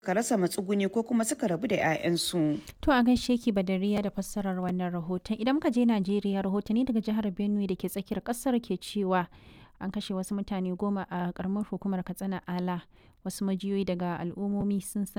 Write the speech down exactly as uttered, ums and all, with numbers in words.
suka rasa matsuguni ko kuma suka rabu da 'ya'yansu. To a gaishe ki Badariya da fassarar wannan rahoton. Idan muka je Najeriya, rahotanni daga jihar Benue da ke tsakiyar kasar ke cewa an kashe wasu mutane goma a karamar hukumar Katsina Ala. Wasu majiyoyi daga al'ummomi sun